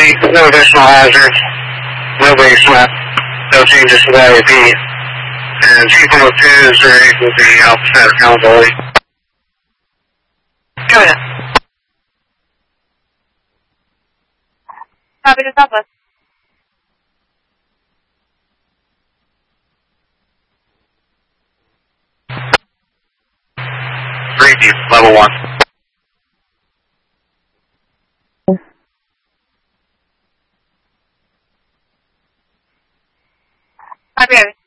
complete, no additional hazards, no basement, no changes to the IAP. And Chief 102 is ready for the Alpha Center accountability. Go ahead. Copy to Southwest. Review, level 1. Copy,